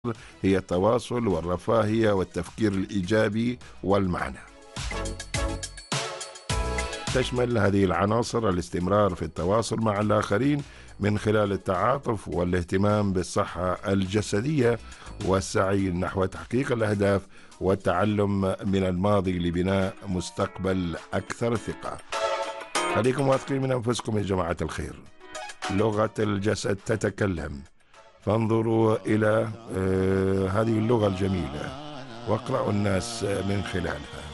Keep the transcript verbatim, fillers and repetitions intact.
هي التواصل والرفاهية والتفكير الإيجابي والمعنى. تشمل هذه العناصر الاستمرار في التواصل مع الآخرين من خلال التعاطف والاهتمام بالصحة الجسدية والسعي نحو تحقيق الأهداف والتعلم من الماضي لبناء مستقبل أكثر ثقة. خليكم واثقين من أنفسكم يا جماعة الخير. لغة الجسد تتكلم، فانظروا إلى آه هذه اللغة الجميلة واقرأوا الناس من خلالها.